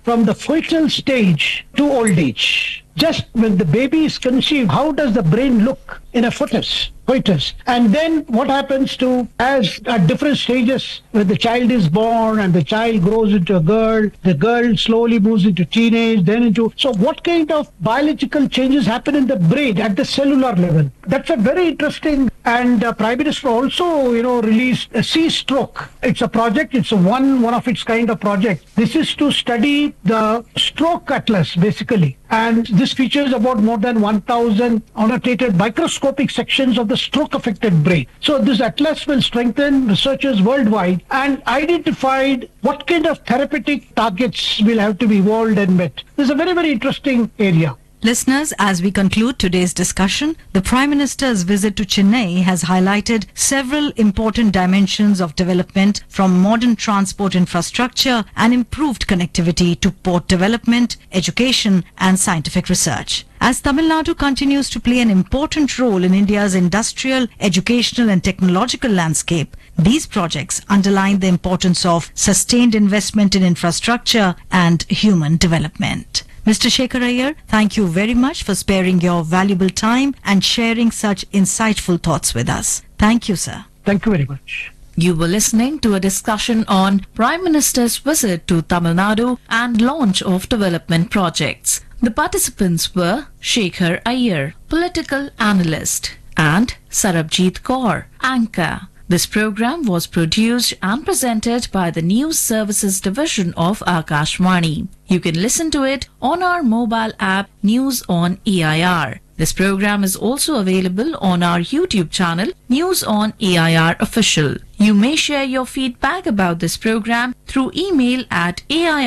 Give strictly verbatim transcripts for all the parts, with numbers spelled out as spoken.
from the fetal stage to old age. Just when the baby is conceived, how does the brain look in a fetus? Fetus. And then what happens to, as at different stages, when the child is born and the child grows into a girl, the girl slowly moves into teenage, then into... So what kind of biological changes happen in the brain at the cellular level? That's a very interesting... And uh, Prime Minister also, you know, released a C stroke. It's a project. It's a one, one of its kind of project. This is to study the stroke atlas, basically. And this features about more than one thousand annotated microscopic sections of the stroke-affected brain. So this atlas will strengthen researchers worldwide and identified what kind of therapeutic targets will have to be evolved and met. This is a very, very interesting area. Listeners, as we conclude today's discussion, the Prime Minister's visit to Chennai has highlighted several important dimensions of development, from modern transport infrastructure and improved connectivity to port development, education and scientific research. As Tamil Nadu continues to play an important role in India's industrial, educational and technological landscape, these projects underline the importance of sustained investment in infrastructure and human development. Mister Shekhar Iyer, thank you very much for sparing your valuable time and sharing such insightful thoughts with us. Thank you, sir. Thank you very much. You were listening to a discussion on Prime Minister's visit to Tamil Nadu and launch of development projects. The participants were Shekhar Iyer, political analyst, and Sarabjit Kaur, anchor. This program was produced and presented by the News Services Division of Akashvani. You can listen to it on our mobile app News on A I R. This program is also available on our YouTube channel News on A I R Official. You may share your feedback about this program through email at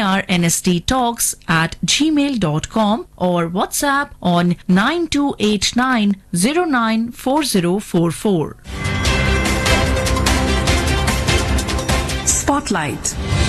airnsttalks at gmail dot com or WhatsApp on nine two eight nine zero nine four zero four four. Spotlight.